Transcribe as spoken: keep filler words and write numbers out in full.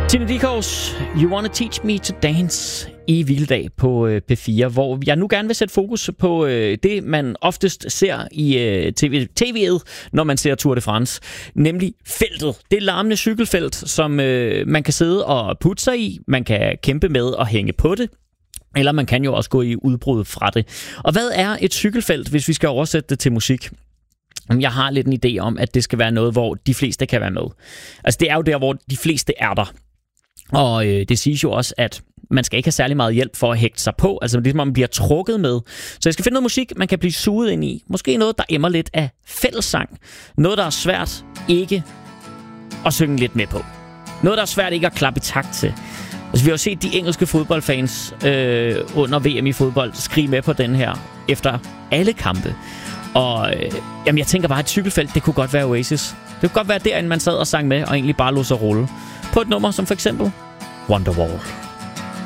Tina Dickows, You Wanna Teach Me to Dance i Hviledag på øh, P fire, hvor jeg nu gerne vil sætte fokus på øh, det, man oftest ser i øh, T V, T V'et, når man ser Tour de France, nemlig feltet. Det larmende cykelfelt, som øh, man kan sidde og putte sig i, man kan kæmpe med og hænge på det, eller man kan jo også gå i udbrud fra det. Og hvad er et cykelfelt, hvis vi skal oversætte det til musik? Jeg har lidt en idé om, at det skal være noget, hvor de fleste kan være med. Altså det er jo der, hvor de fleste er der. Og øh, det siges jo også, at man skal ikke have særlig meget hjælp for at hægte sig på. Altså det er som om man bliver trukket med. Så jeg skal finde noget musik, man kan blive suget ind i. Måske noget, der emmer lidt af fællessang. Noget, der er svært ikke at synge lidt med på. Noget, der er svært ikke at klappe i takt til. Altså vi har jo set de engelske fodboldfans øh, under V M i fodbold skrige med på den her efter alle kampe. Og øh, jamen jeg tænker bare, at et cykelfelt, det kunne godt være Oasis. Det kunne godt være derinde, man sad og sang med og egentlig bare lod sig rulle. På et nummer som for eksempel Wonderwall.